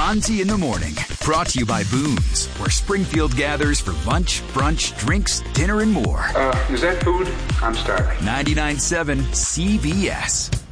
Bronzy in the Morning, brought to you by Boone's, where Springfield gathers for lunch, brunch, drinks, dinner, and more. Is that food? I'm starving. 99.7 CBS.